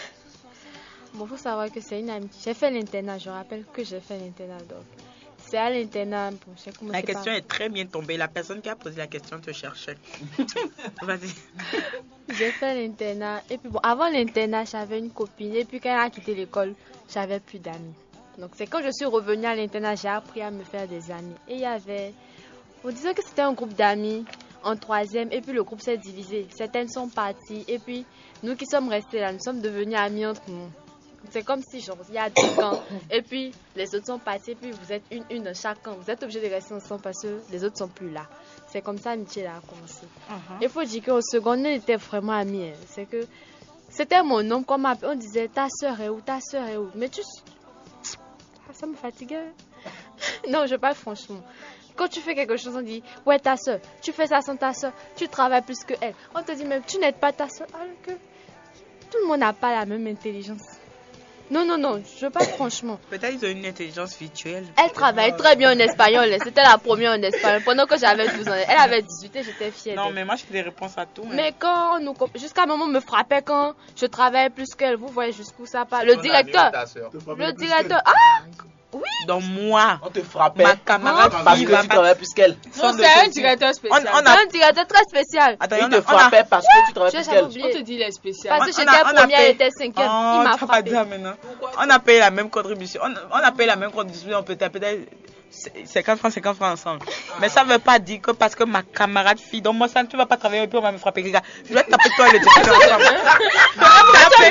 Bon, faut savoir que c'est une amitié. J'ai fait l'internat, je rappelle que j'ai fait l'internat. Donc, c'est à l'internat. Bon, j'ai commencé La question par... est très bien tombée. La personne qui a posé la question te cherchait. Vas-y. J'ai fait l'internat. Et puis, bon, avant l'internat, j'avais une copine. Et puis, quand elle a quitté l'école, j'avais plus d'amis. Donc, c'est quand je suis revenue à l'internat, j'ai appris à me faire des amis. Et il y avait. On disait que c'était un groupe d'amis en troisième. Et puis, le groupe s'est divisé. Certaines sont parties. Et puis, nous qui sommes restés là, nous sommes devenus amis entre nous. C'est comme si, genre, il y a deux camps. Et puis, les autres sont partis. Et puis, vous êtes une, une de chaque camp. Vous êtes obligés de rester ensemble parce que les autres sont plus là. C'est comme ça l'amitié a commencé. Il faut dire qu'au second, on était vraiment amis. hein. C'est que c'était mon nom qu'on m'appelait. On disait ta soeur est où, ta soeur est où. Mais tu. Ah, ça me fatiguait. Non, je parle franchement. Quand tu fais quelque chose, on dit ouais, ta soeur. Tu fais ça sans ta soeur. Tu travailles plus que elle. On te dit même tu n'aides pas ta soeur. Alors que tout le monde n'a pas la même intelligence. Non, non, non, je parle franchement. Peut-être qu'ils ont une intelligence virtuelle. Elle travaille très bien en espagnol. C'était la première en espagnol. Pendant que j'avais douze ans. Elle avait dix-huit et j'étais fière. Non, d'elle. mais moi, j'ai des réponses à tout. hein. Mais quand nous. Jusqu'à maman me frappait quand je travaillais plus qu'elle. Vous voyez jusqu'où ça part. Le directeur. Le directeur. Ah! Donc, moi, On te frappait ma camarade parce fille que va tu pas- travaillais plus qu'elle. Non, c'est un directeur spécial. On- on C'est a- un directeur très spécial. Attends, Il on te a- on a- frappait parce que tu travaillais Je plus j'avais qu'elle. On te oublié. dit les spéciales. Parce que on j'étais a- on a première, payé- elle était cinquième. Oh, Il m'a tu vas pas frappé. dire maintenant. On a payé la même contribution. On, on a payé la même contribution. Peut-être, peut-être cinquante francs, cinquante francs ensemble. Mais ça ne veut pas dire que parce que ma camarade fille, donc moi, ça, tu ne vas pas travailler et puis on va me frapper. Regarde, je vais taper toi et le directeur ensemble. Je vais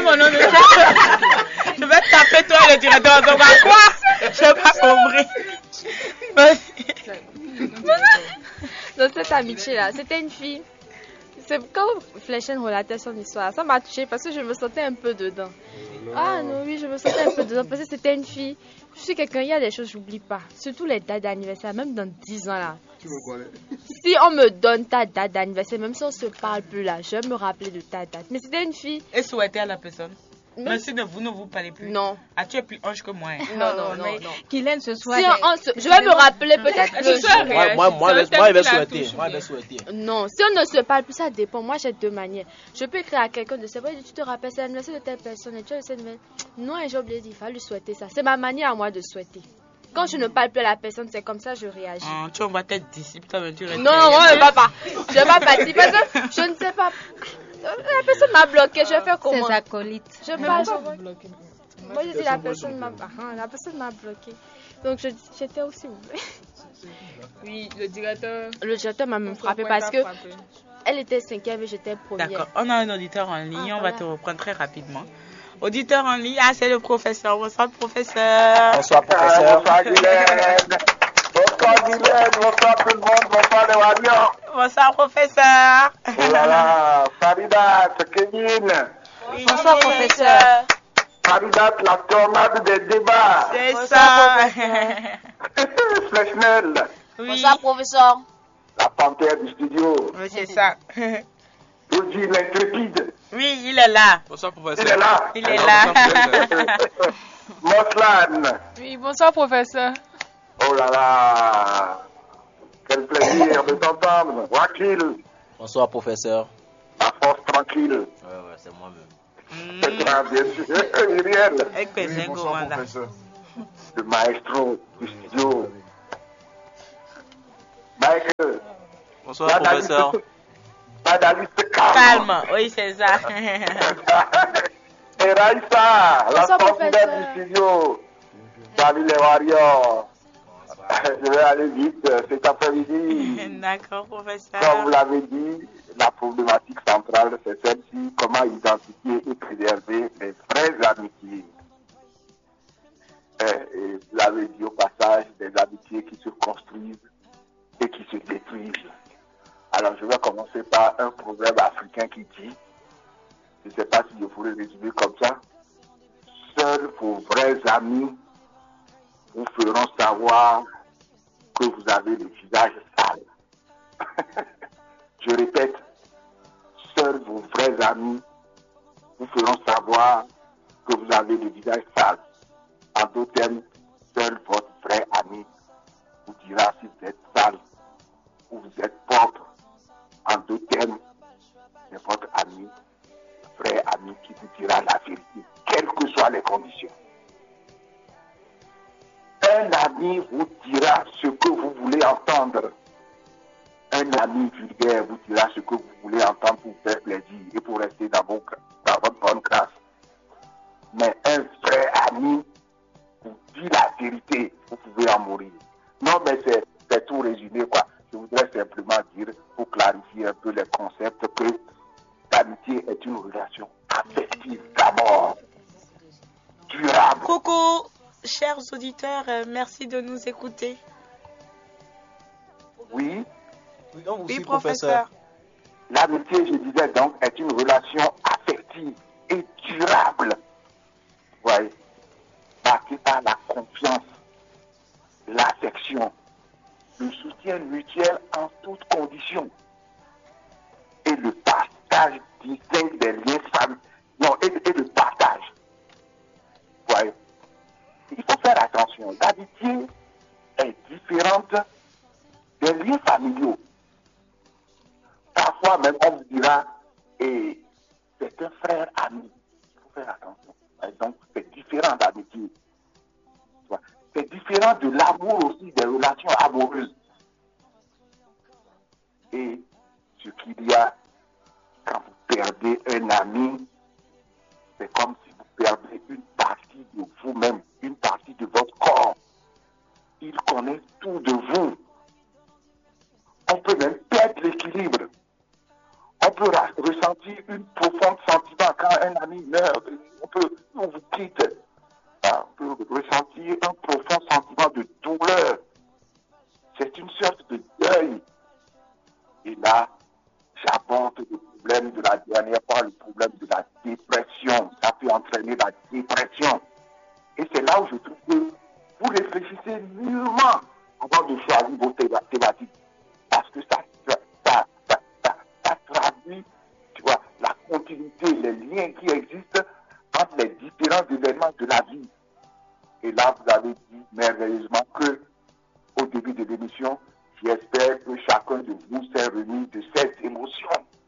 taper- Je vais taper toi et le directeur ensemble. À quoi? Je n'ai pas compris. Donc cette amitié-là, c'était une fille. C'est quand Fléchen relatait son histoire, ça m'a touchée parce que je me sentais un peu dedans. Ah non, oui, je me sentais un peu dedans parce que c'était une fille. Je suis quelqu'un, il y a des choses que j'oublie pas. Surtout les dates d'anniversaire, même dans dix ans là. Tu me connais. Si on me donne ta date d'anniversaire, même si on se parle plus là, je vais me rappeler de ta date. Mais c'était une fille. Et souhaiter à la personne. Même- Mais si de vous ne vous parlez plus. Non. Ah, tu es plus ange que moi. hein. Non, non, non, mais non. Guylaine, ce soir. Si j'ai- on se- je vais me rappeler peut-être Je le sais, jour. mais- Moi, moi, moi, C'est un je- thème moi, je vais qui la souhaiter. touche Moi, je vais bien. souhaiter. Non, si on ne se parle plus, ça dépend. Moi, j'ai deux manières. Je peux écrire à quelqu'un de savoir, tu te rappelles, c'est l'anniversaire de telle personne et tu as le mais non, et j'ai oublié, il fallait lui souhaiter ça. C'est ma manière à moi de souhaiter. Quand je ne parle plus à la personne, c'est comme ça je réagis. Ah, tu envoies tes disciples, toi, tu restes Non, non, non, je ne vais pas. Je ne vais pas partir parce que je ne sais pas. La personne m'a bloqué, je vais faire comment? Ses acolytes. Je parle. Moi, je dis la personne m'a ah, la personne m'a bloqué. Donc, je- j'étais aussi. Oui, le directeur. Le directeur m'a même frappé Pourquoi parce t'as que frappé? elle était cinquième et j'étais première. D'accord, on a un auditeur en ligne, Ah, on va voilà. te reprendre très rapidement. Auditeur en ligne, ah, c'est le professeur. Bonsoir, professeur. Bonsoir, professeur. Bonsoir Guylaine. Bonsoir Guylaine, bonsoir tout le monde, bonsoir les radiants. Bonsoir, professeur. Oh là là, Faridat, Kevin. Oui, Bonsoir, professeur. Faridat, la tornade des débats. C'est Bonsoir, ça. Flechnel, Oui, Bonsoir, professeur. la panthère du studio. oui, c'est ça. Oji l'intrépide, Oui, il est là. Bonsoir, il est professeur. là. Il est là. Moslan, Oui, bonsoir, professeur. oh là là, quel plaisir de t'entendre. Wakil, Bonsoir, professeur. la force tranquille. Ouais, ouais, c'est moi-même. C'est grave, bien sûr. Uriel, Avec Oui, Pézengo, bonsoir, Wanda. professeur. le maestro du studio. Michael. Bonsoir, professeur. L'analyste calme. Calme, oui, c'est ça. Et Raïssa, la Bonsoir, sorcière professeur. du studio. Salut les warriors. Je vais aller vite cet après-midi. D'accord, Comme vous professeur. l'avez dit, la problématique centrale, c'est celle-ci, comment identifier et préserver les vraies amitiés. Et, et vous l'avez dit au passage, des amitiés qui se construisent et qui se détruisent. Alors je vais commencer par un proverbe africain qui dit, je ne sais pas si je pourrais résumer comme ça, seuls vos vrais amis vous feront savoir que vous avez le visage sale. Je répète, seuls vos vrais amis vous feront savoir que vous avez le visage sale. En d'autres termes, seul votre vrai ami vous dira si vous êtes sale ou vous êtes propre. En d'autres termes, c'est votre ami, vrai ami qui vous dira la vérité, quelles que soient les conditions. Un ami vous dira ce que vous voulez entendre. Un ami vulgaire vous dira ce que vous voulez entendre pour vous faire plaisir et pour rester dans, vos, dans votre bonne grâce. Mais un vrai ami vous dit la vérité, vous pouvez en mourir. Non, mais c'est, c'est tout résumé, quoi. Je voudrais simplement dire, pour clarifier un peu les concepts, que l'amitié est une relation affective d'abord, durable. Coucou, chers auditeurs, euh, merci de nous écouter. Oui, Oui, donc, Oui, aussi, professeur. l'amitié, je disais donc, est une relation affective et durable. Ouais. Marquée par la confiance, l'affection, le soutien mutuel en toutes conditions et le partage distinct des liens familiaux. Non, et, et le partage. Ouais. Il faut faire attention. L'amitié est différente des liens familiaux. Parfois même, on vous dira, et c'est un frère ami. Il faut faire attention. Donc, c'est différent d'amitié. C'est différent de l'amour aussi, des relations amoureuses. Et ce qu'il y a quand vous perdez un ami, c'est comme si vous perdez une partie de vous-même, une partie de votre corps. Il connaît tout de vous. On peut même perdre l'équilibre. On peut ressentir une profonde sentiment quand un ami meurt. On peut, on vous quitte. On peut ressentir un profond sentiment de douleur. C'est une sorte de deuil. Et là, j'aborde le problème de la dernière fois, le problème de la dépression. Ça peut entraîner la dépression. Et c'est là où je trouve que vous réfléchissez mûrement avant de choisir vos thématiques. Parce que ça, ça, ça, ça, ça, ça traduit, tu vois, la continuité, les liens qui existent entre les différents événements de la vie. Et là, vous avez dit merveilleusement que, au début de l'émission, j'espère que chacun de vous s'est remis de cette émotion.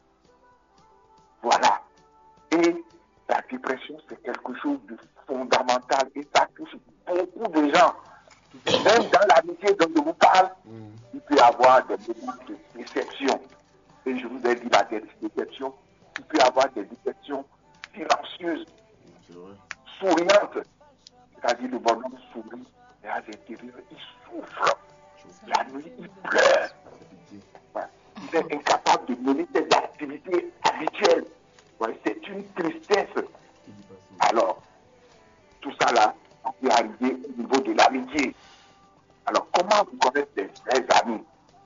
Voilà. Et la dépression, c'est quelque chose de fondamental et ça touche beaucoup de gens. Même dans l'amitié dont je vous parle, il peut y avoir des moments de déception. Et je vous ai dit la déception, il peut y avoir des déceptions silencieuses, souriantes. C'est-à-dire le bonhomme sourit, et à l'intérieur, il souffre. La nuit, il pleure. Ouais. Il est incapable de mener ses activités habituelles. Ouais. C'est une tristesse. Alors, tout ça là, on peut arriver au niveau de l'amitié. Alors, comment vous connaissez des vrais amis?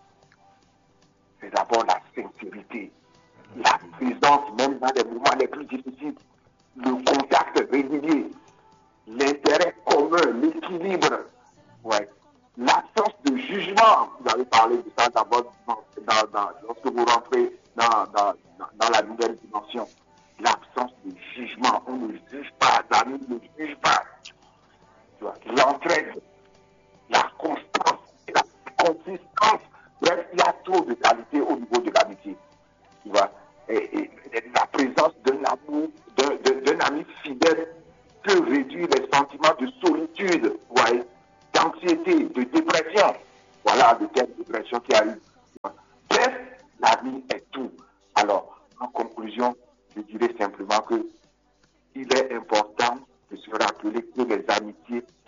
C'est d'abord la sincérité, la présence, même dans les moments les plus difficiles, le contact régulier, l'intérêt commun, l'équilibre, ouais. L'absence de jugement. Vous avez parlé de ça d'abord dans, dans, dans, lorsque vous rentrez dans, dans, dans la nouvelle dimension. L'absence de jugement. On ne juge pas, l'amis ne juge pas. L'entraide, la constance, la consistance. Bref, il y a trop de qualité au niveau de l'amitié. Tu vois, et, et, et la présence d'un amour, d'un, d'un, d'un ami fidèle peut réduire les sentiments de solitude, ouais, d'anxiété, de dépression. Voilà de telles dépressions qui arrivent. Bref, l'ami est tout. Alors, en conclusion, je dirais simplement que il est important de se rappeler que les amitiés